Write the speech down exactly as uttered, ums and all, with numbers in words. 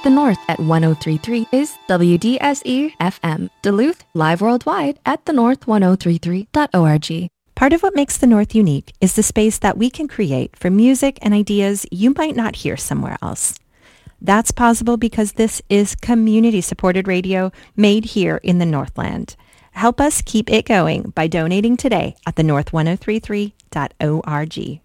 The North at one oh three point three is W D S E F M. Duluth, live worldwide at the north ten thirty-three dot org. Part of what makes the North unique is the space that we can create for music and ideas you might not hear somewhere else. That's possible because this is community-supported radio made here in the Northland. Help us keep it going by donating today at the north ten thirty-three dot org.